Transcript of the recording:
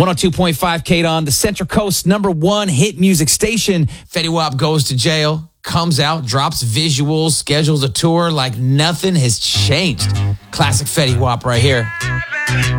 102.5 KDON, the Central Coast #1 hit music station. Fetty Wap goes to jail, comes out, drops visuals, schedules a tour like nothing has changed. Classic Fetty Wap right here.